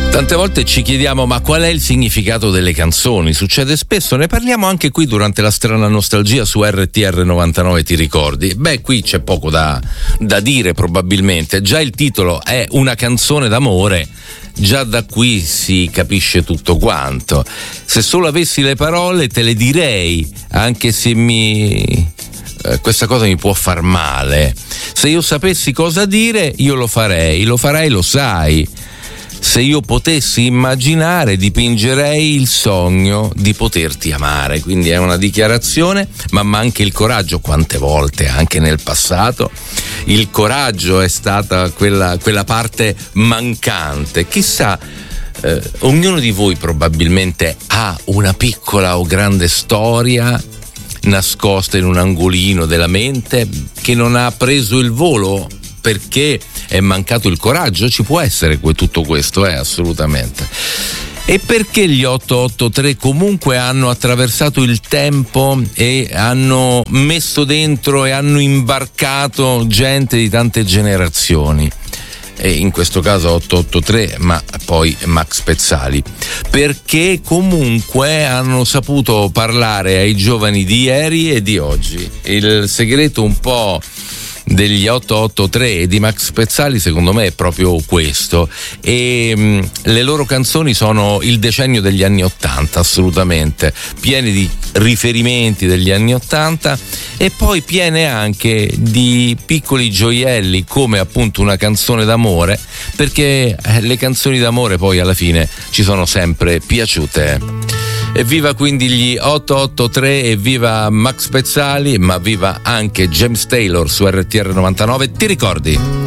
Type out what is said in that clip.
Tante volte ci chiediamo ma qual è il significato delle canzoni? Succede spesso, ne parliamo anche qui durante la strana nostalgia su RTR 99, ti ricordi? Beh, qui c'è poco da dire probabilmente, già il titolo è una canzone d'amore, già da qui si capisce tutto quanto. Se solo avessi le parole te le direi, anche se questa cosa mi può far male. Se io sapessi cosa dire io lo farei, lo sai. Se io potessi immaginare, dipingerei il sogno di poterti amare. Quindi è una dichiarazione, ma anche il coraggio. Quante volte, anche nel passato, il coraggio è stata quella parte mancante. Chissà, ognuno di voi probabilmente ha una piccola o grande storia nascosta in un angolino della mente che non ha preso il volo perché è mancato il coraggio. Ci può essere tutto questo, assolutamente. E perché gli 883 comunque hanno attraversato il tempo e hanno messo dentro e hanno imbarcato gente di tante generazioni, e in questo caso 883, ma poi Max Pezzali, perché comunque hanno saputo parlare ai giovani di ieri e di oggi. Il segreto un po' degli 883 e di Max Pezzali secondo me è proprio questo, e le loro canzoni sono il decennio degli anni 80, assolutamente piene di riferimenti degli anni 80 e poi piene anche di piccoli gioielli come appunto una canzone d'amore, perché le canzoni d'amore poi alla fine ci sono sempre piaciute. Evviva quindi gli 883, evviva Max Pezzali, ma viva anche James Taylor su RTR 99, ti ricordi?